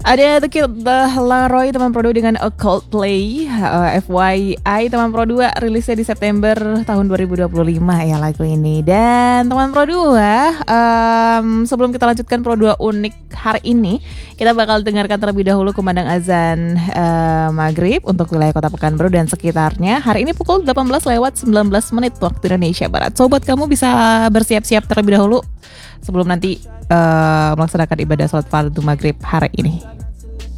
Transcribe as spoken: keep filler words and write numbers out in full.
Ada The Kid Laroi teman Pro dua dengan A Coldplay. uh, F Y I teman Pro dua rilisnya di September tahun dua ribu dua puluh lima ya lagu ini. Dan teman Pro dua, um, sebelum kita lanjutkan Pro dua unik hari ini, kita bakal dengarkan terlebih dahulu kumandang azan uh, maghrib untuk wilayah Kota Pekanbaru dan sekitarnya. Hari ini pukul delapan belas lewat sembilan belas menit waktu Indonesia Barat. Sobat, kamu bisa bersiap-siap terlebih dahulu sebelum nanti uh, melaksanakan ibadah sholat fardu maghrib hari ini.